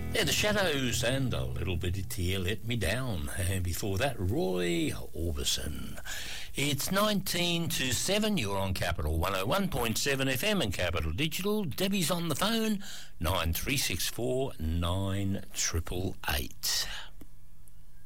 Yeah, the Shadows and a little bit of Tear Let Me Down. And before that, Roy Orbison. It's 19 to 7. You're on Capital 101.7 FM and Capital Digital. Debbie's on the phone, 9364 9888.